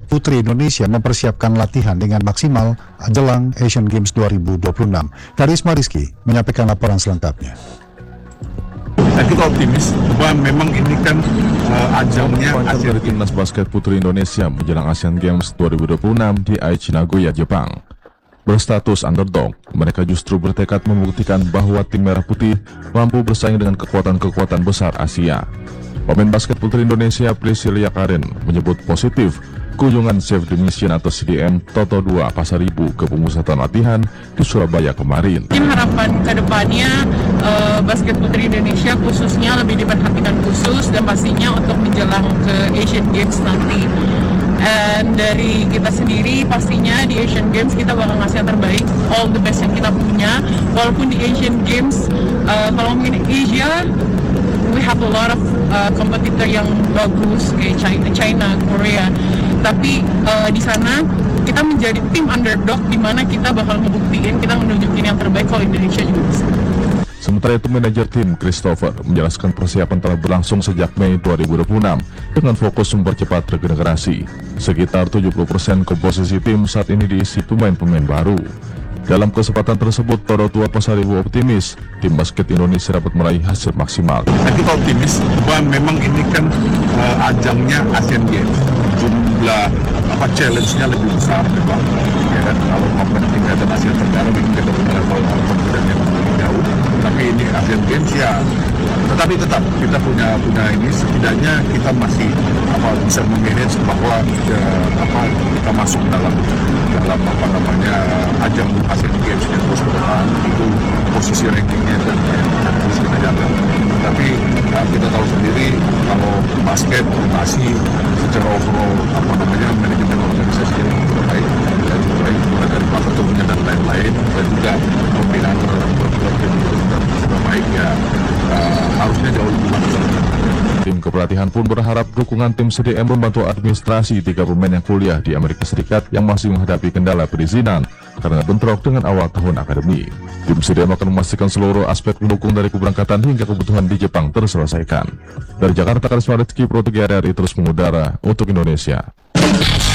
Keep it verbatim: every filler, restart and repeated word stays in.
putri Indonesia mempersiapkan latihan dengan maksimal jelang Asian Games dua ribu dua puluh enam. Karisma Rizky menyampaikan laporan selengkapnya. Nah, kita optimis bahwa memang ini kan uh, ajangnya dari timnas basket putri Indonesia menjelang Asian Games dua ribu dua puluh enam di Aichi Nagoya, Jepang. Berstatus underdog, mereka justru bertekad membuktikan bahwa tim merah putih mampu bersaing dengan kekuatan-kekuatan besar Asia. Pemain basket putri Indonesia Priscilia Karen menyebut positif kunjungan Save the Mission atau C D M Toto dua Pasaribu ke pemusatan latihan di Surabaya kemarin. Mungkin harapan kedepannya uh, basket putri Indonesia khususnya lebih diperhatikan khusus dan pastinya untuk menjelang ke Asian Games nanti. Dan dari kita sendiri pastinya di Asian Games kita bakal ngasih yang terbaik, all the best yang kita punya. Walaupun di Asian Games uh, kalau mungkin Asia we have a lot of uh, kompetitor yang bagus kayak China, China, Korea. Tapi uh, di sana kita menjadi tim underdog di mana kita bakal ngebuktiin kita menunjukin yang terbaik kalau Indonesia juga bisa. Sementara itu manajer tim Christopher menjelaskan persiapan telah berlangsung sejak Mei dua ribu dua puluh enam dengan fokus mempercepat regenerasi. Sekitar tujuh puluh persen komposisi tim saat ini diisi pemain-pemain baru. Dalam kesempatan tersebut, Toto dua Pasaribu optimis tim basket Indonesia dapat meraih hasil maksimal. Nah, kita optimis bahwa memang ini kan uh, ajangnya Asian Games, jumlah apa challenge-nya lebih besar memang. Ya kan, kalau mau tingkatan Asia Tenggara mungkin kita punya level kompeten yang lebih jauh. Tapi ini Asian Games ya, tetapi tetap kita punya punya ini setidaknya kita masih apa bisa memanage bahwa ya, apa kita masuk dalam dalam apa namanya ajang Asian Games yang terus ke depan itu posisi rankingnya dan yang terus kita jaga. Tapi ya, kita tahu sendiri kalau basket masih secara overall apa namanya manajemen organisasi yang cukup baik dan juga baik mulai dari platformnya dan lain-lain dan juga pembinaan terhadap klub-klub yang juga sudah baik ya uh, harusnya jauh lebih bagus. Tim kepelatihan pun berharap dukungan tim C D M membantu administrasi tiga pemain yang kuliah di Amerika Serikat yang masih menghadapi kendala perizinan karena bentrok dengan awal tahun akademi. Tim C D M akan memastikan seluruh aspek pendukung dari keberangkatan hingga kebutuhan di Jepang terselesaikan. Dari Jakarta, Karisma Rizky, Pro tiga R R I terus mengudara untuk Indonesia.